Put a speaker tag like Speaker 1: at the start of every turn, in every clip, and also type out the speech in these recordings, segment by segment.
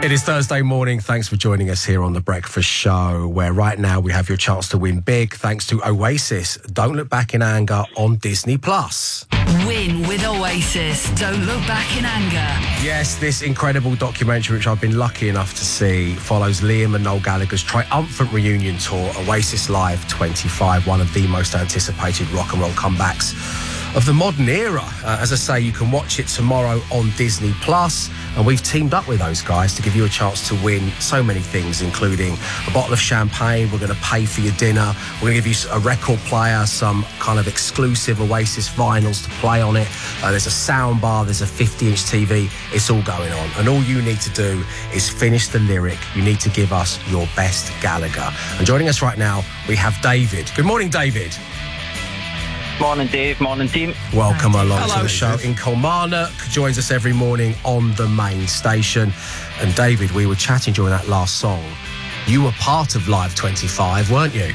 Speaker 1: It is Thursday morning. Thanks for joining us here on The Breakfast Show, where right now we have your chance to win big thanks to Oasis. Don't Look Back in Anger on Disney+.
Speaker 2: Win with Oasis. Don't Look Back in Anger.
Speaker 1: Yes, this incredible documentary, which I've been lucky enough to see, follows Liam and Noel Gallagher's triumphant reunion tour, Oasis Live 25, one of the most anticipated rock and roll comebacks of the modern era. As I say, you can watch it tomorrow on Disney+, and we've teamed up with those guys to give you a chance to win so many things, including a bottle of champagne. We're going to pay for your dinner. We're going to give you a record player, some kind of exclusive Oasis vinyls to play on it. There's a sound bar, there's a 50-inch TV. It's all going on. And all you need to do is finish the lyric. You need to give us your best Gallagher. And joining us right now, we have David. Good morning, David.
Speaker 3: Morning, Dave. Morning, team.
Speaker 1: Welcome along
Speaker 4: Hello.
Speaker 1: to the show. In Kilmarnock, joins us every morning on the main station. And David, we were chatting during that last song. You were part of Live 25, weren't you?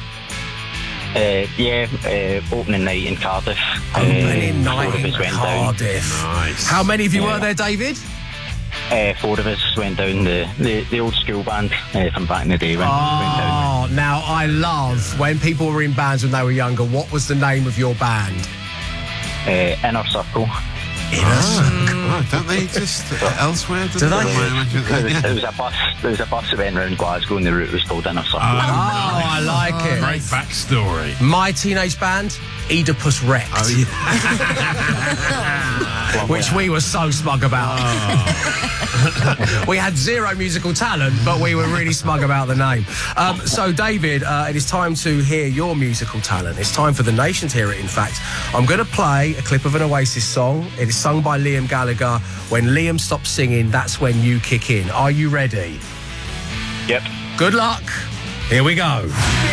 Speaker 3: Opening night in Cardiff.
Speaker 1: Opening night in
Speaker 3: went down.
Speaker 1: Cardiff.
Speaker 4: Nice.
Speaker 1: How many of you were there, David?
Speaker 3: 4 of us went down, the old school band from back in the day. Went down.
Speaker 1: Oh, now I love when people were in bands when they were younger. What was the name of your band?
Speaker 3: Inner Circle.
Speaker 4: Oh, don't they just elsewhere?
Speaker 1: Do they?
Speaker 3: There was a bus that went around Glasgow and the route was called Inner Circle.
Speaker 1: Oh, I like it.
Speaker 4: Great backstory.
Speaker 1: My teenage band, Oedipus Rex.
Speaker 4: Oh, yeah.
Speaker 1: Which we were so smug about. We had zero musical talent, but we were really smug about the name. So, David, it is time to hear your musical talent. It's time for the nation to hear it, in fact. I'm going to play a clip of an Oasis song. It is sung by Liam Gallagher. When Liam stops singing, that's when you kick in. Are you ready?
Speaker 3: Yep.
Speaker 1: Good luck. Here we go.